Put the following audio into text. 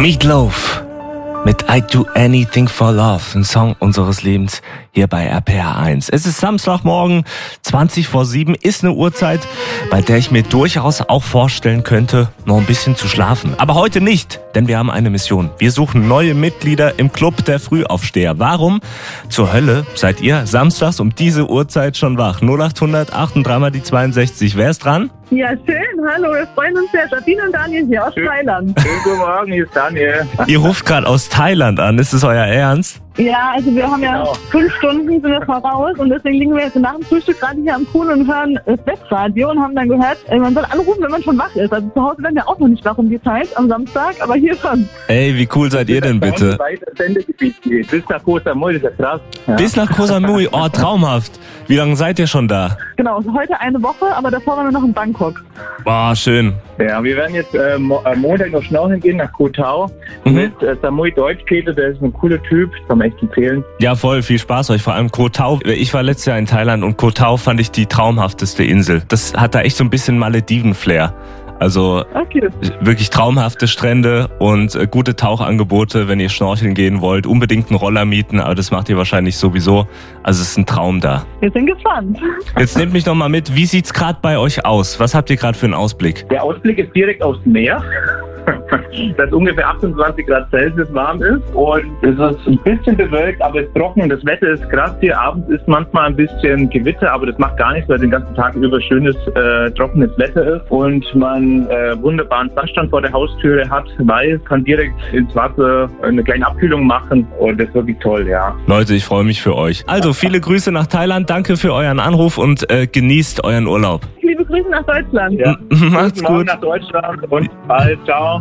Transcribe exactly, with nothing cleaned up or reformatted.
Meatloaf mit I Do Anything for Love, ein Song unseres Lebens hier bei R P R eins. Es ist Samstagmorgen, zwanzig vor sieben, ist eine Uhrzeit, bei der ich mir durchaus auch vorstellen könnte, noch ein bisschen zu schlafen. Aber heute nicht, denn wir haben eine Mission. Wir suchen neue Mitglieder im Club der Frühaufsteher. Warum zur Hölle seid ihr samstags um diese Uhrzeit schon wach? null acht hundert acht und dreimal die zweiundsechzig. Wer ist dran? Ja, schön. Hallo, wir freuen uns sehr. Sabine und Daniel hier aus Schön. Thailand. Schönen guten Morgen, hier ist Daniel. Ihr ruft gerade aus Thailand an. Ist es euer Ernst? Ja, also wir haben ja Genau. fünf Stunden sind wir voraus und deswegen liegen wir jetzt nach dem Frühstück gerade hier am Pool und hören das Webradio und haben dann gehört, äh, man soll anrufen, wenn man schon wach ist. Also zu Hause werden wir auch noch nicht wach um die Zeit am Samstag, aber hier schon. Ey, wie cool seid ihr denn bitte? Weiter Sendegebiet geht. Bis nach Koh Samui, das ist ja krass. Ja. Bis nach Koh Samui. Oh, traumhaft. Wie lange seid ihr schon da? Genau, also heute eine Woche, aber davor waren wir noch in Bangkok. Boah, schön. Ja, wir werden jetzt äh, mo äh, Montag noch schnorcheln gehen nach Koh Tao Mhm. mit äh, Samui Deutschkäse, der ist ein cooler Typ, kann man echt empfehlen. Ja, voll, viel Spaß euch. Vor allem Koh Tao. Ich war letztes Jahr in Thailand und Koh Tao fand ich die traumhafteste Insel. Das hat da echt so ein bisschen Malediven-Flair. Also Okay. wirklich traumhafte Strände und äh, gute Tauchangebote, wenn ihr schnorcheln gehen wollt. Unbedingt einen Roller mieten, aber das macht ihr wahrscheinlich sowieso. Also es ist ein Traum da. Wir sind gespannt. Jetzt nehmt mich noch mal mit, wie sieht's gerade bei euch aus? Was habt ihr gerade für einen Ausblick? Der Ausblick ist direkt aufs Meer. Das ungefähr achtundzwanzig Grad Celsius warm ist und es ist ein bisschen bewölkt, aber es ist trocken und das Wetter ist krass hier. Abends ist manchmal ein bisschen Gewitter, aber das macht gar nichts, weil den ganzen Tag über schönes, äh, trockenes Wetter ist und man äh, wunderbaren Sandstrand vor der Haustüre hat, weiß, kann direkt ins Wasser eine kleine Abkühlung machen und das ist wirklich toll, ja. Leute, ich freue mich für euch. Also viele Grüße nach Thailand, danke für euren Anruf und äh, genießt euren Urlaub. Liebe Grüße nach Deutschland. ja. Macht's Guten Morgen gut. nach Deutschland und bald, ciao.